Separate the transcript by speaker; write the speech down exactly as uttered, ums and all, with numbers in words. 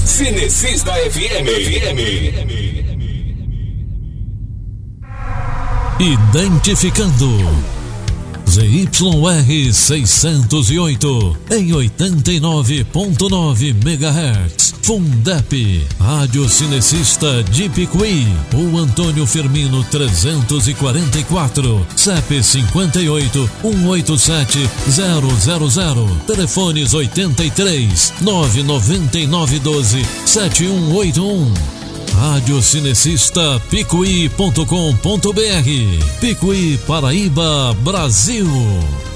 Speaker 1: Cinecista F M.
Speaker 2: Identificando Z Y R seiscentos e oito em oitenta e nove ponto nove megahertz. Fundep, Rádio Cinecista de Picuí. O Antônio Firmino trezentos e quarenta e quatro, C E P cinquenta e oito, cento e oitenta e sete, zero zero zero. Telefones oitenta e três, nove nove nove um dois, sete um oito um. Rádio Cinecista Picuí ponto com ponto br. Picuí, Paraíba, Brasil.